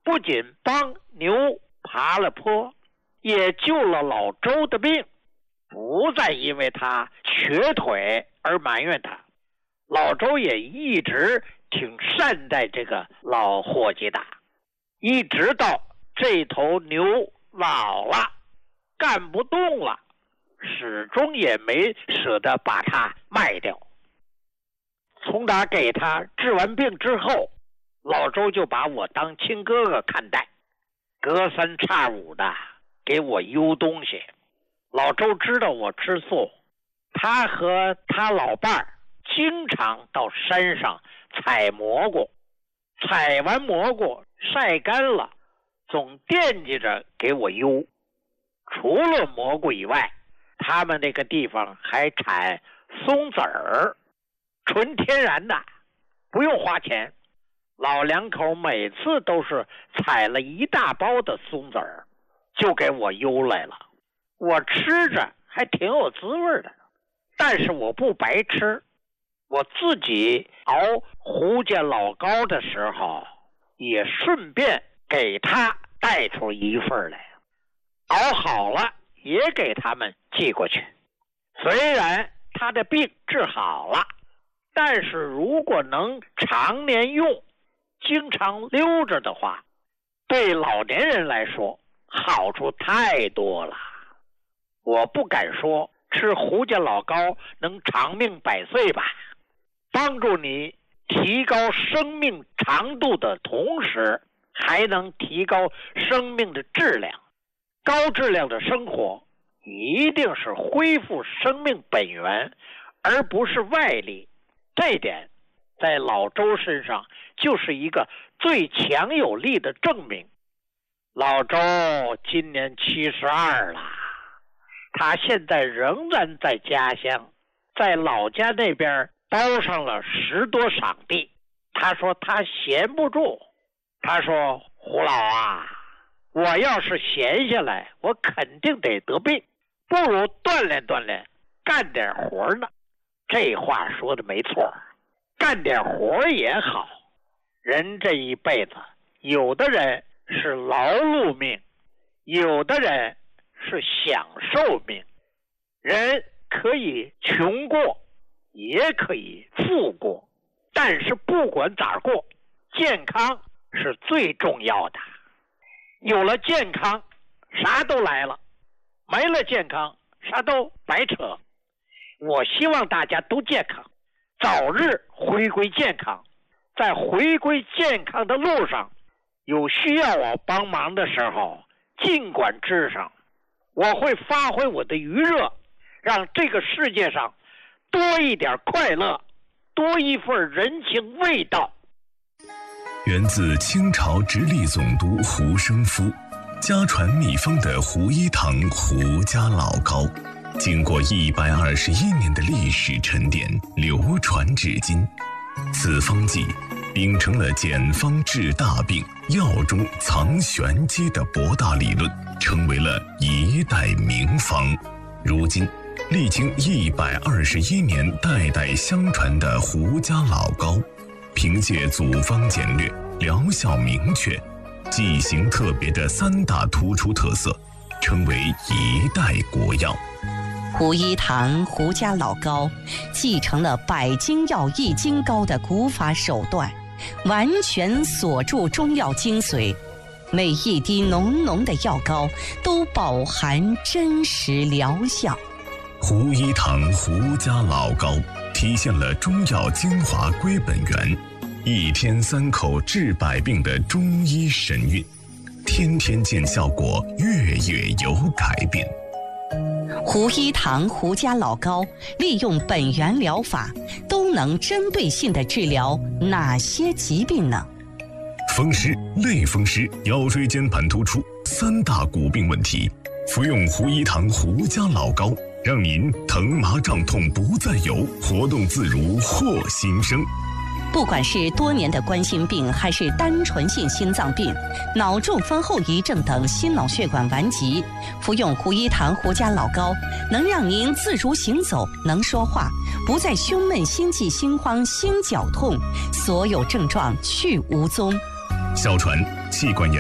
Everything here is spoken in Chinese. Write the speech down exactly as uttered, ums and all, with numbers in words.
不仅帮牛爬了坡，也救了老周的命，不再因为他瘸腿而埋怨他。老周也一直挺善待这个老伙计的，一直到这头牛老了干不动了，始终也没舍得把它卖掉。从打给他治完病之后，老周就把我当亲哥哥看待，隔三差五的给我邮东西。老周知道我吃素，他和他老伴儿经常到山上采蘑菇，采完蘑菇晒干了，总惦记着给我邮。除了蘑菇以外，他们那个地方还产松子儿，纯天然的，不用花钱。老两口每次都是采了一大包的松子儿，就给我邮来了。我吃着还挺有滋味的，但是我不白吃。我自己熬胡家老糕的时候，也顺便给他带出一份来，熬好了也给他们寄过去。虽然他的病治好了，但是如果能常年用，经常溜着的话，对老年人来说好处太多了。我不敢说吃胡家老糕能长命百岁吧，帮助你提高生命长度的同时，还能提高生命的质量。高质量的生活一定是恢复生命本源，而不是外力。这点在老周身上就是一个最强有力的证明。老周今年七十二了，他现在仍然在家乡，在老家那边包上了十多晌地。他说他闲不住，他说胡老啊，我要是闲下来，我肯定得得病，不如锻炼锻炼，干点活呢。这话说的没错，干点活也好。人这一辈子，有的人是劳碌命，有的人是享受命。人可以穷过，也可以富过，但是不管咋过，健康是最重要的。有了健康，啥都来了；没了健康，啥都白扯。我希望大家都健康，早日回归健康。在回归健康的路上，有需要我帮忙的时候，尽管吱声，我会发挥我的余热，让这个世界上多一点快乐，多一份人情味道。 源自清朝直隶总督胡生夫，家传秘方的胡一堂胡家老糕，经过一百二十一年的历史沉淀，流传至今。此方剂秉承了简方治大病、药中藏玄机的博大理论，成为了一代名方。如今历经一百二十一年代代相传的胡家老糕，凭借组方简略、疗效明确、剂型特别的三大突出特色，成为一代国药。 胡一堂胡家老糕继承了百金药易筋糕的古法手段，完全锁住中药精髓，每一滴浓浓的药膏都饱含真实疗效。 胡一堂胡家老糕体现了中药精华归本源，一天三口治百病的中医神韵，天天见效果，月月有改变。 胡一堂胡家老糕利用本源疗法，都能针对性地治疗哪些疾病呢？ 风湿、类风湿、腰椎间盘突出三大骨病问题，服用胡一堂胡家老糕，让您疼麻胀痛不再有，活动自如获新生。 不管是多年的冠心病，还是单纯性心脏病、脑中风后遗症等心脑血管顽疾，服用胡一堂胡家老糕，能让您自如行走，能说话，不再胸闷、心悸、心慌、心绞痛，所有症状去无踪。 哮喘、气管炎